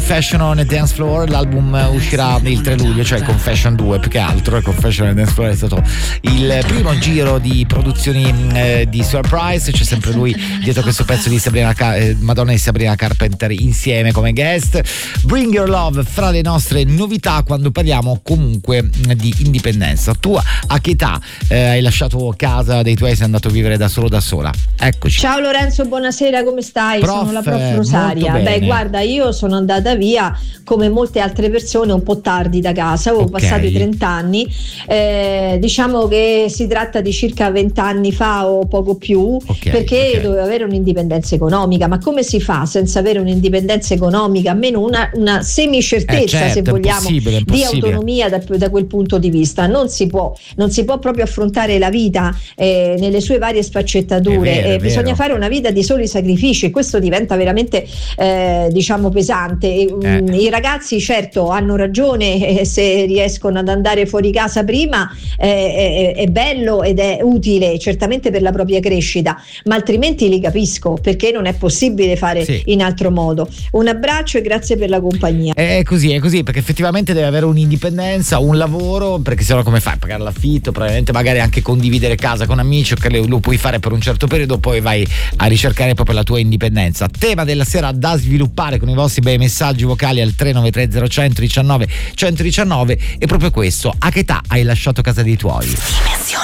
Confession on a Dance Floor, l'album uscirà il 3 luglio, cioè Confession 2 più che altro. Confession on a Dance Floor è stato il primo giro di produzioni di Surprise, c'è sempre lui dietro questo pezzo di Madonna di Sabrina Carpenter insieme come guest. Bring Your Love fra le nostre novità quando parliamo comunque di indipendenza. Tu a che età hai lasciato casa dei tuoi, sei andato a vivere da solo, da sola? Eccoci. Ciao Lorenzo, buonasera, come stai? Sono la prof Rosaria. Beh, guarda, io sono andata via come molte altre persone un po' tardi da casa, avevo passato i 30 anni, diciamo che si tratta di circa 20 anni fa o poco più, perché dovevo avere un'indipendenza economica. Ma come si fa senza avere un'indipendenza economica, almeno una semicertezza, se vogliamo, di autonomia da quel punto di vista? Non si può proprio affrontare la vita nelle sue varie sfaccettature, bisogna fare una vita di soli sacrifici, e questo diventa veramente diciamo pesante. I ragazzi certo hanno ragione, se riescono ad andare fuori casa prima è bello ed è utile certamente per la propria crescita, ma altrimenti li capisco, perché non è possibile fare in altro modo. Un abbraccio e grazie per la compagnia. È così, perché effettivamente deve avere un'indipendenza, un lavoro, perché sennò come fai a pagare l'affitto, probabilmente magari anche condividere casa con amici, che lo puoi fare per un certo periodo, poi vai a ricercare proprio la tua indipendenza. Tema della sera da sviluppare con i vostri bei messaggi vocali al 393 0119 119 è proprio questo: a che età hai lasciato casa dei tuoi?